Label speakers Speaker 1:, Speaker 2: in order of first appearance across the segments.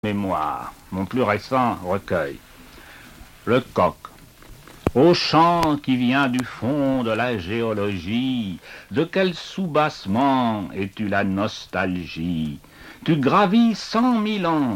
Speaker 1: Mémoire, mon plus récent recueil. Le coq. Ô chant qui vient du fond de la géologie, de quel soubassement es-tu la nostalgie? Tu gravis 100 000 ans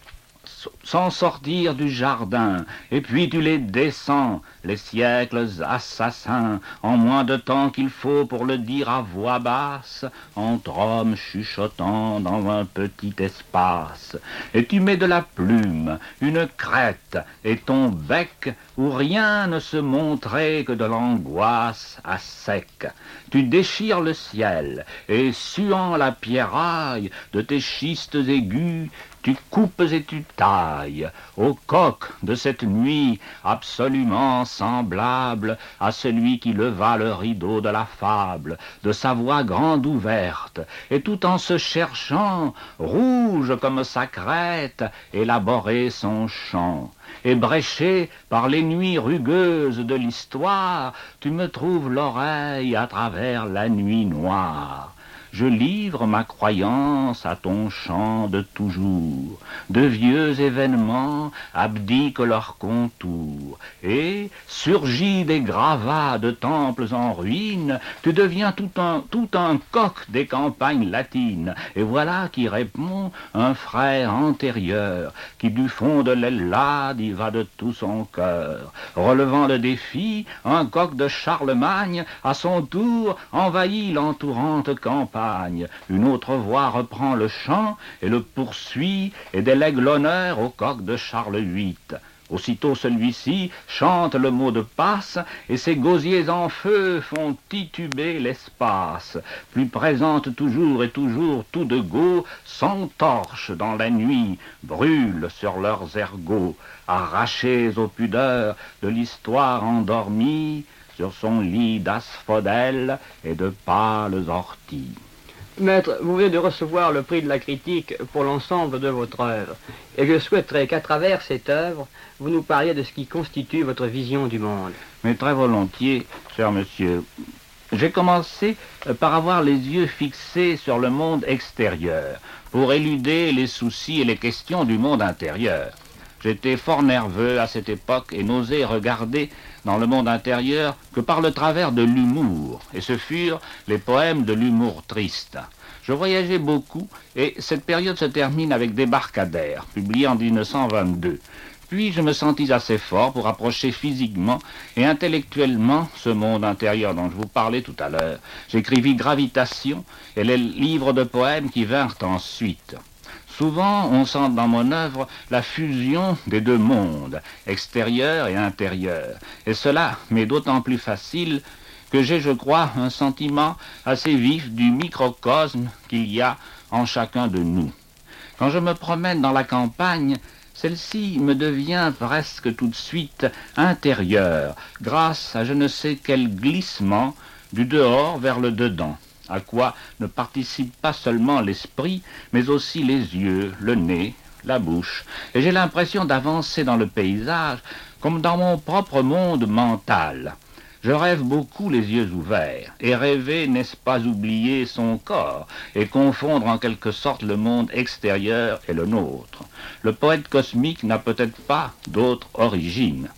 Speaker 1: sans sortir du jardin, et puis tu les descends, les siècles assassins, en moins de temps qu'il faut pour le dire à voix basse, entre hommes chuchotant dans un petit espace. Et tu mets de la plume, une crête, et ton bec, où rien ne se montrait que de l'angoisse à sec. Tu déchires le ciel, et suant la pierraille de tes schistes aigus, tu coupes et tu tailles au coq de cette nuit absolument semblable à celui qui leva le rideau de la fable, de sa voix grande ouverte, et tout en se cherchant, rouge comme sa crête, élaborer son chant. Et bréché par les nuits rugueuses de l'histoire, tu me trouves l'oreille à travers la nuit noire. Je livre ma croyance à ton chant de toujours. De vieux événements abdiquent leurs contours. Et, surgis des gravats de temples en ruine, tu deviens tout un coq des campagnes latines. Et voilà qui répond un frère antérieur, qui du fond de l'Ellade y va de tout son cœur. Relevant le défi, un coq de Charlemagne, à son tour, envahit l'entourante campagne. Une autre voix reprend le chant et le poursuit et délègue l'honneur au coq de Charles VIII. Aussitôt celui-ci chante le mot de passe et ses gosiers en feu font tituber l'espace. Plus présentes toujours et toujours tout de go s'entorchent dans la nuit, brûlent sur leurs ergots, arrachés aux pudeurs de l'histoire endormie sur son lit d'asphodèles et de pâles orties.
Speaker 2: Maître, vous venez de recevoir le prix de la critique pour l'ensemble de votre œuvre. Et je souhaiterais qu'à travers cette œuvre, vous nous parliez de ce qui constitue votre vision du monde.
Speaker 1: Mais très volontiers, cher monsieur. J'ai commencé par avoir les yeux fixés sur le monde extérieur, pour éluder les soucis et les questions du monde intérieur. J'étais fort nerveux à cette époque et n'osais regarder dans le monde intérieur que par le travers de l'humour, et ce furent les poèmes de l'humour triste. Je voyageais beaucoup, et cette période se termine avec Débarcadère, publié en 1922. Puis je me sentis assez fort pour approcher physiquement et intellectuellement ce monde intérieur dont je vous parlais tout à l'heure. J'écrivis Gravitation et les livres de poèmes qui vinrent ensuite. Souvent, on sent dans mon œuvre la fusion des deux mondes, extérieur et intérieur. Et cela m'est d'autant plus facile que j'ai, je crois, un sentiment assez vif du microcosme qu'il y a en chacun de nous. Quand je me promène dans la campagne, celle-ci me devient presque tout de suite intérieure, grâce à je ne sais quel glissement du dehors vers le dedans, à quoi ne participe pas seulement l'esprit, mais aussi les yeux, le nez, la bouche. Et j'ai l'impression d'avancer dans le paysage comme dans mon propre monde mental. Je rêve beaucoup les yeux ouverts, et rêver, n'est-ce pas oublier son corps, et confondre en quelque sorte le monde extérieur et le nôtre. Le poète cosmique n'a peut-être pas d'autre origine.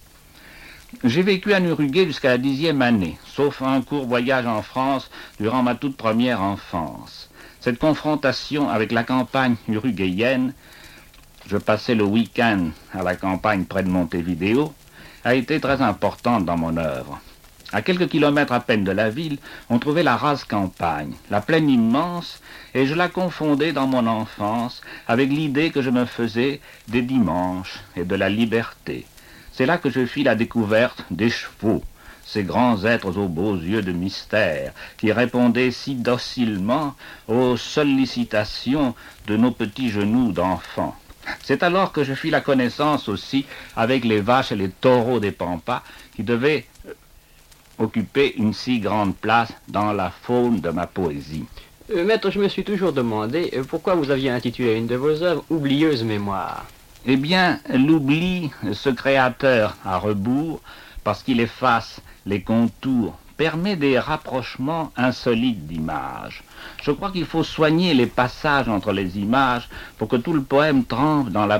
Speaker 1: J'ai vécu à Uruguay jusqu'à la 10e année, sauf un court voyage en France durant ma toute première enfance. Cette confrontation avec la campagne uruguayenne, je passais le week-end à la campagne près de Montevideo, a été très importante dans mon œuvre. À quelques kilomètres à peine de la ville, on trouvait la rase campagne, la plaine immense, et je la confondais dans mon enfance avec l'idée que je me faisais des dimanches et de la liberté. C'est là que je fis la découverte des chevaux, ces grands êtres aux beaux yeux de mystère, qui répondaient si docilement aux sollicitations de nos petits genoux d'enfants. C'est alors que je fis la connaissance aussi avec les vaches et les taureaux des pampas, qui devaient occuper une si grande place dans la faune de ma poésie.
Speaker 2: Maître, je me suis toujours demandé pourquoi vous aviez intitulé une de vos œuvres « Oublieuse mémoire ».
Speaker 1: Eh bien, l'oubli, ce créateur à rebours, parce qu'il efface les contours permet des rapprochements insolites d'images. Je crois qu'il faut soigner les passages entre les images pour que tout le poème trempe dans la